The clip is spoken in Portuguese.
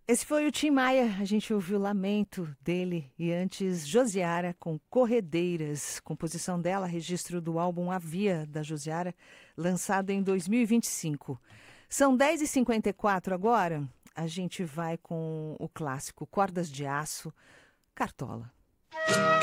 Esse foi o Tim Maia, a gente ouviu o Lamento dele e antes Josiara com Corredeiras, composição dela, registro do álbum A Via da Josiara, lançado em 2025. São 10h54 agora, a gente vai com o clássico Cordas de Aço, Cartola.